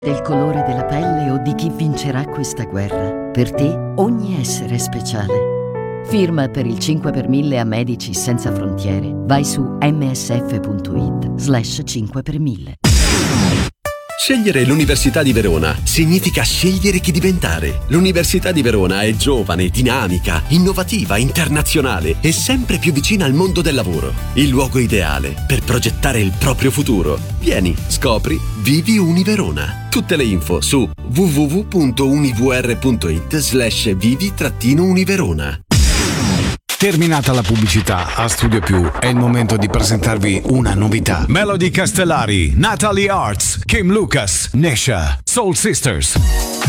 Del colore della pelle o di chi vincerà questa guerra. Per te ogni essere è speciale. Firma per il 5 per 1000 a Medici Senza Frontiere. Vai su msf.it/5 per 1000. Scegliere l'Università di Verona significa scegliere chi diventare. L'Università di Verona è giovane, dinamica, innovativa, internazionale e sempre più vicina al mondo del lavoro. Il luogo ideale per progettare il proprio futuro. Vieni, scopri, vivi Univerona. Tutte le info su www.univr.it/vivi-univerona. Terminata la pubblicità, a Studio Più è il momento di presentarvi una novità. Melody Castellari, Natalie Arts, Kim Lucas, Nesha, Soul Sisters.